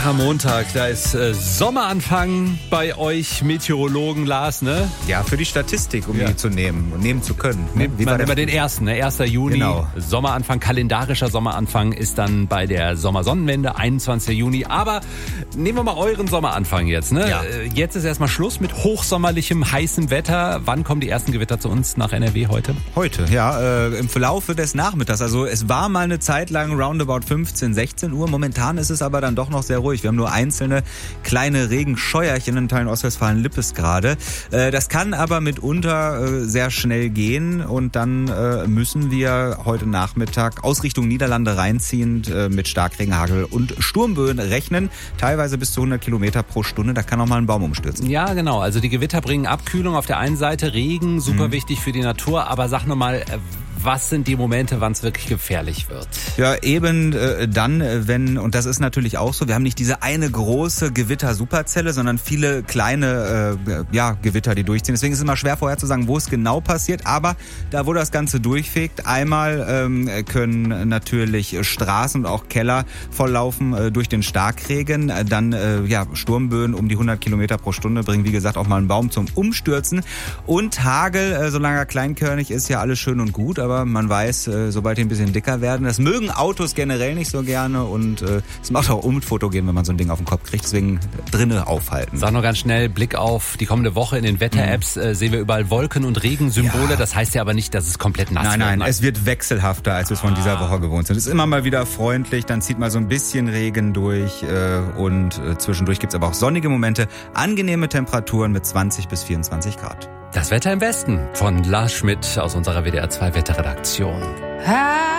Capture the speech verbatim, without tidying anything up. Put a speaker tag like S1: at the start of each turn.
S1: Ach, am Montag, da ist äh, Sommeranfang bei euch Meteorologen, Lars, ne?
S2: Ja, für die Statistik, um
S1: ja.
S2: die zu nehmen und nehmen zu können. Ne?
S1: Wie war immer den ersten, ne? erster Juni,
S2: genau.
S1: Sommeranfang, kalendarischer Sommeranfang ist dann bei der Sommersonnenwende, einundzwanzigster Juni. Aber nehmen wir mal euren Sommeranfang jetzt, ne?
S2: Ja.
S1: Jetzt ist erstmal Schluss mit hochsommerlichem, heißem Wetter. Wann kommen die ersten Gewitter zu uns nach N R W heute?
S2: Heute, ja, äh, im Verlaufe des Nachmittags. Also es war mal eine Zeit lang roundabout fünfzehn, sechzehn Uhr. Momentan ist es aber dann doch noch sehr ruhig. Wir haben nur einzelne kleine Regenscheuerchen in Teilen Ostwestfalen-Lippes gerade. Äh, das kann aber mitunter äh, sehr schnell gehen und dann äh, müssen wir heute Nachmittag aus Richtung Niederlande reinziehend äh, mit Starkregen, Hagel und Sturmböen rechnen. Teilweise bis zu hundert Kilometer pro Stunde. Da kann auch mal ein Baum umstürzen.
S1: Ja, genau. Also die Gewitter bringen Abkühlung auf der einen Seite, Regen, super mhm. wichtig für die Natur. Aber sag nur mal, was sind die Momente, wann es wirklich gefährlich wird?
S2: Ja, eben äh, dann, wenn, und das ist natürlich auch so, wir haben nicht diese eine große Gewitter-Superzelle, sondern viele kleine äh, ja, Gewitter, die durchziehen. Deswegen ist es immer schwer vorher zu sagen, wo es genau passiert. Aber da, wo das Ganze durchfegt, einmal ähm, können natürlich Straßen und auch Keller volllaufen äh, durch den Starkregen. Dann äh, ja, Sturmböen um die hundert Kilometer pro Stunde bringen, wie gesagt, auch mal einen Baum zum Umstürzen. Und Hagel, äh, solange er kleinkörnig ist, ja alles schön und gut, aber man weiß, äh, sobald die ein bisschen dicker werden, das mögen Autos generell nicht so gerne und äh, es macht auch unfotogen, wenn man so ein Ding auf den Kopf kriegt, deswegen drinnen aufhalten.
S1: Sag noch ganz schnell, Blick auf die kommende Woche in den Wetter-Apps, äh, sehen wir überall Wolken- und Regensymbole, ja. Das heißt ja aber nicht, dass es komplett nass
S2: nein,
S1: wird.
S2: Nein, nein, es wird wechselhafter, als wir es von dieser Woche gewohnt sind. Es ist immer mal wieder freundlich, dann zieht mal so ein bisschen Regen durch äh, und äh, zwischendurch gibt's aber auch sonnige Momente, angenehme Temperaturen mit zwanzig bis vierundzwanzig Grad.
S1: Das Wetter im Westen von Lars Schmidt aus unserer W D R zwei Wetterredaktion.